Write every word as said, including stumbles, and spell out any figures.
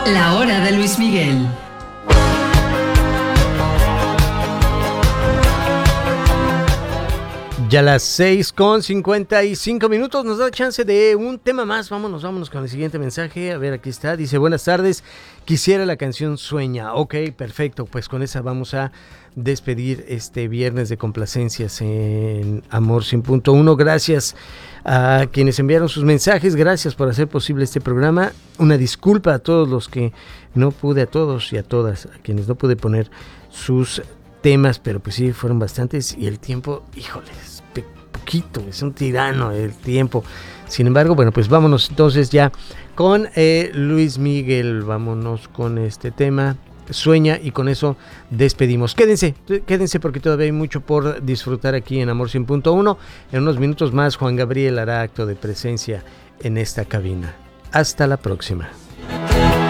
La hora de Luis Miguel. Ya las seis con cincuenta y cinco minutos nos da chance de un tema más. Vámonos, vámonos con el siguiente mensaje. A ver, aquí está. Dice, buenas tardes. Quisiera la canción Sueña. Ok, perfecto. Pues con esa vamos a despedir este viernes de complacencias en Amor cien punto uno. Gracias a quienes enviaron sus mensajes. Gracias por hacer posible este programa. Una disculpa a todos los que no pude, a todos y a todas, a quienes no pude poner sus temas, pero pues sí, fueron bastantes y el tiempo, híjoles, poquito, es un tirano el tiempo. Sin embargo, bueno, pues vámonos entonces ya con eh, Luis Miguel, vámonos con este tema, Sueña, y con eso despedimos. Quédense, quédense porque todavía hay mucho por disfrutar aquí en Amor cien punto uno. En unos minutos más Juan Gabriel hará acto de presencia en esta cabina. Hasta la próxima.